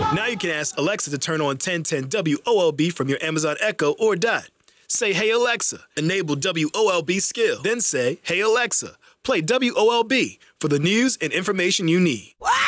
Now you can ask Alexa to turn on 1010 WOLB from your Amazon Echo or Dot. Say, "Hey Alexa," enable WOLB skill. Then say, "Hey Alexa, play WOLB for the news and information you need." Wow!